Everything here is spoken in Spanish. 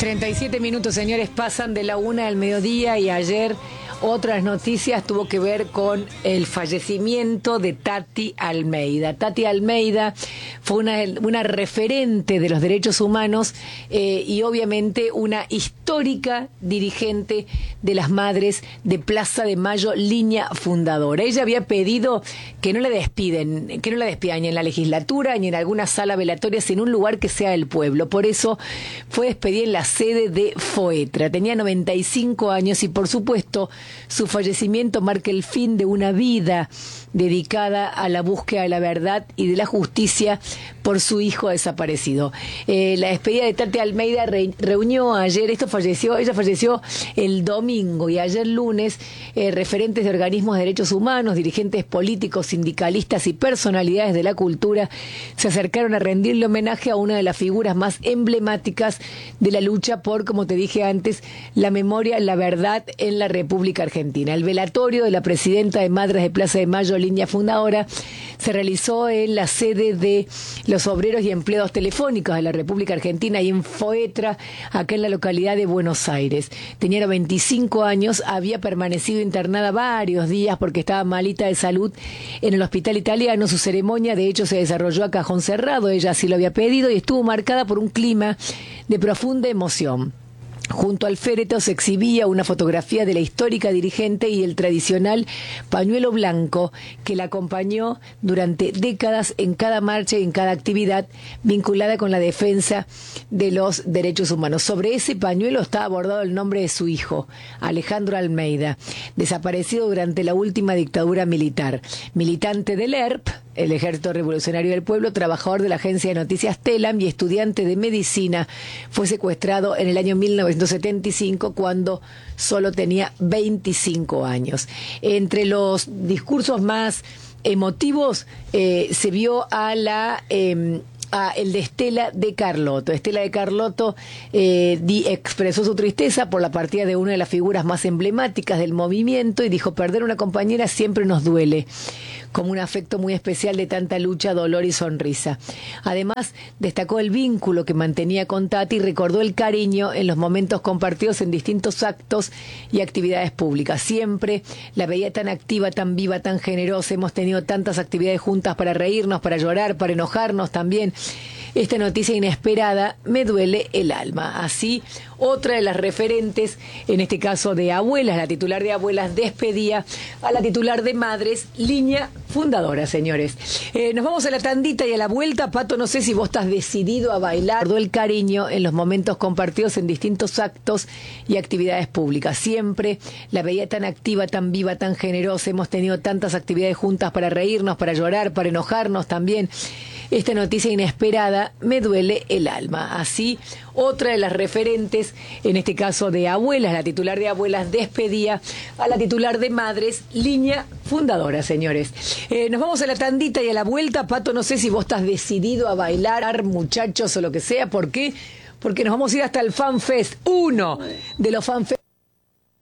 37 minutos, señores, pasan de la 1 del mediodía y ayer otras noticias tuvo que ver con el fallecimiento de Tati Almeida. Tati Almeida fue una referente de los derechos humanos y obviamente una histórica dirigente de las madres de Plaza de Mayo, línea fundadora. Ella había pedido que no la despidan ni en la legislatura ni en alguna sala velatoria, sino en un lugar que sea del pueblo. Por eso fue despedida en la sede de FOETRA. Tenía 95 años y, por supuesto, su fallecimiento marca el fin de una vida dedicada a la búsqueda de la verdad y de la justicia por su hijo desaparecido. La despedida de Tati Almeida reunió ayer, ella falleció el domingo y ayer lunes, referentes de organismos de derechos humanos, dirigentes políticos, sindicalistas y personalidades de la cultura se acercaron a rendirle homenaje a una de las figuras más emblemáticas de la lucha por, como te dije antes, la memoria, la verdad en la República Argentina. El velatorio de la presidenta de Madres de Plaza de Mayo, línea fundadora, se realizó en la sede de los obreros y empleados telefónicos de la República Argentina y en FOETRA, acá en la localidad de Buenos Aires. Tenía 95 años, había permanecido internada varios días porque estaba malita de salud en el hospital italiano. Su ceremonia, de hecho, se desarrolló a cajón cerrado, ella así lo había pedido, y estuvo marcada por un clima de profunda emoción. Junto al féretro se exhibía una fotografía de la histórica dirigente y el tradicional pañuelo blanco que la acompañó durante décadas en cada marcha y en cada actividad vinculada con la defensa de los derechos humanos. Sobre ese pañuelo está bordado el nombre de su hijo, Alejandro Almeida, desaparecido durante la última dictadura militar. Militante del ERP, el Ejército Revolucionario del Pueblo, trabajador de la agencia de noticias Telam y estudiante de medicina, fue secuestrado en el año 1975 cuando solo tenía 25 años. Entre los discursos más emotivos se vio a el de Estela de Carlotto. Estela de Carlotto expresó su tristeza por la partida de una de las figuras más emblemáticas del movimiento y dijo: perder una compañera siempre nos duele, como un afecto muy especial de tanta lucha, dolor y sonrisa. Además, destacó el vínculo que mantenía con Tati y recordó el cariño en los momentos compartidos en distintos actos y actividades públicas. Siempre la veía tan activa, tan viva, tan generosa. Hemos tenido tantas actividades juntas para reírnos, para llorar, para enojarnos también. Esta noticia inesperada me duele el alma. Así, otra de las referentes, en este caso de abuelas, la titular de abuelas, despedía a la titular de madres, línea fundadora, señores. Nos vamos a la tandita y a la vuelta. Pato, no sé si vos estás decidido a bailar. Recordó el cariño en los momentos compartidos en distintos actos y actividades públicas. Siempre la veía tan activa, tan viva, tan generosa. Hemos tenido tantas actividades juntas para reírnos, para llorar, para enojarnos también. Esta noticia inesperada me duele el alma. Así, otra de las referentes, en este caso de abuelas, la titular de abuelas, despedía a la titular de madres, línea fundadora, señores. Nos vamos a la tandita y a la vuelta. Pato, no sé si vos estás decidido a bailar, muchachos, o lo que sea. ¿Por qué? Porque nos vamos a ir hasta el FanFest, uno de los FanFest